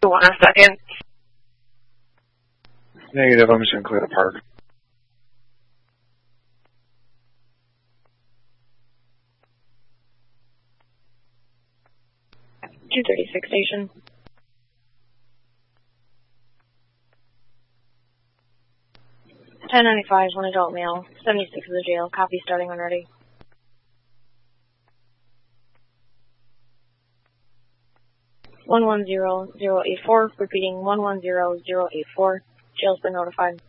1 a second. Negative, I'm just going to clear the park. 236 station. $10.95, one adult male, 76 of the jail. Copy, starting when ready. $110,084, repeating $110,084. Jail's been notified.